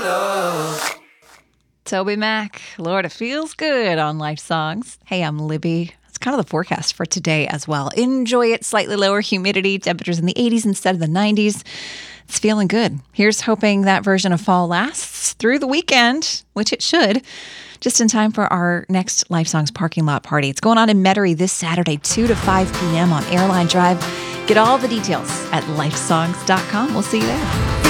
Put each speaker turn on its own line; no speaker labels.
Toby Mac, Lord, it feels good on Life Songs. Hey, I'm Libby. It's kind of the forecast for today as well. Enjoy it. Slightly lower humidity, temperatures in the 80s instead of the 90s. It's feeling good. Here's hoping that version of fall lasts through the weekend, which it should, just in time for our next Life Songs parking lot party. It's going on in Metairie this Saturday, 2 to 5 p.m. on Airline Drive. Get all the details at lifesongs.com. We'll see you there.